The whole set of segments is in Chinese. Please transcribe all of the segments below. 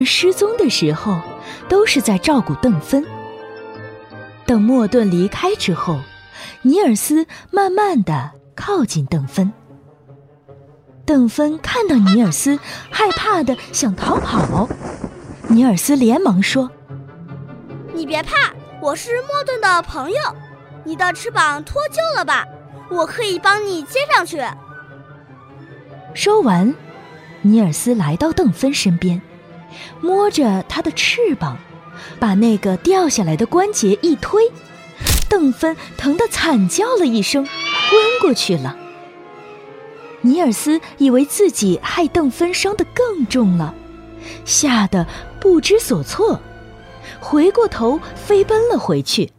失踪的时候都是在照顾邓芬。等莫顿离开之后，尼尔斯慢慢地靠近邓芬。邓芬看到尼尔斯，害怕地想逃跑。尼尔斯连忙说：“ 你别怕，我是莫顿的朋友。你的翅膀脱臼了吧？我可以帮你接上去。” 说完，尼尔斯来到邓芬身边，摸着她的翅膀，把那个掉下来的关节一推，邓芬疼得惨叫了一声，昏过去了。尼尔斯以为自己害邓芬伤得更重了，吓得不知所措，回过头飞奔了回去。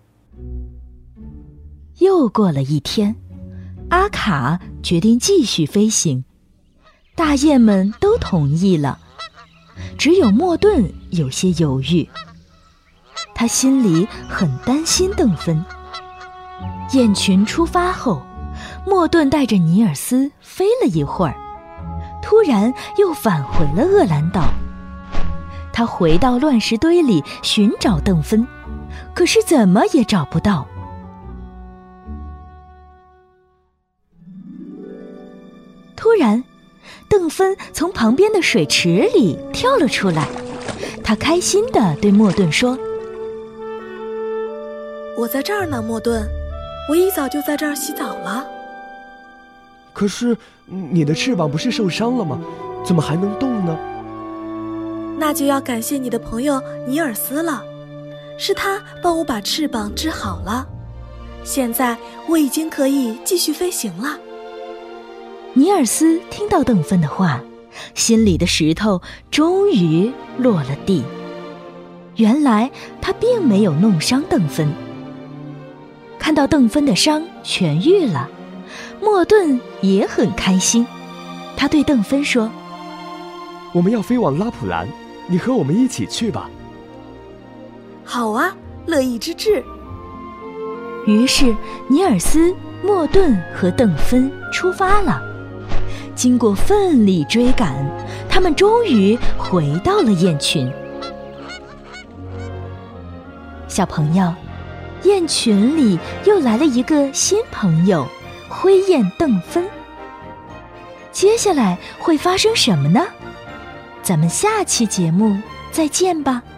又过了一天，阿卡决定继续飞行，大雁们都同意了，只有莫顿有些犹豫。他心里很担心邓芬。雁群出发后，莫顿带着尼尔斯飞了一会儿，突然又返回了厄兰岛。他回到乱石堆里寻找邓芬，可是怎么也找不到。突然，邓芬从旁边的水池里跳了出来，他开心地对莫顿说：“ 我在这儿呢，莫顿，我一早就在这儿洗澡了。” 可是你的翅膀不是受伤了吗？怎么还能动呢？ 那就要感谢你的朋友尼尔斯了，是他帮我把翅膀治好了。现在我已经可以继续飞行了。 尼尔斯听到邓芬的话，心里的石头终于落了地。原来他并没有弄伤邓芬。看到邓芬的伤痊愈了，莫顿也很开心。他对邓芬说：“ 我们要飞往拉普兰，你和我们一起去吧。” 好啊，乐意之至。 于是尼尔斯、莫顿和邓芬出发了。经过奋力追赶，他们终于回到了雁群。小朋友，雁群里又来了一个新朋友，灰雁邓芬。接下来会发生什么呢？咱们下期节目再见吧。